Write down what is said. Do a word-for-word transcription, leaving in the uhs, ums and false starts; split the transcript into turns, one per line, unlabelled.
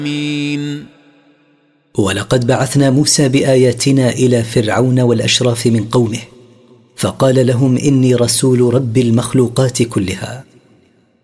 ولقد بعثنا موسى بآياتنا إلى فرعون والأشراف من قومه، فقال لهم: إني رسول رب المخلوقات كلها.